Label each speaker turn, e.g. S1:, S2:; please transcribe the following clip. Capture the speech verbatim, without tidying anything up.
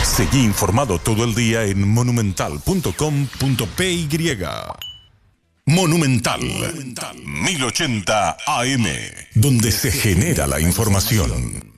S1: Seguí informado todo el día en monumental punto com punto p y. Monumental, Monumental mil ochenta A M, donde se genera la información.